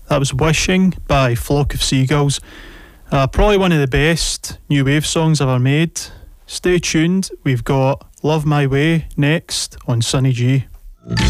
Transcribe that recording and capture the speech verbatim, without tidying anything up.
That was Wishing by Flock of Seagulls. Uh, probably one of the best new wave songs ever made. Stay tuned, we've got Love My Way next on Sunny G.